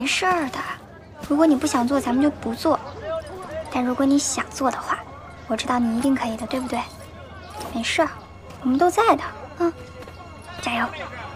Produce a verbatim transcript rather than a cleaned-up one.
没事儿的，如果你不想做，咱们就不做。但如果你想做的话，我知道你一定可以的，对不对？没事儿，我们都在的，嗯，加油！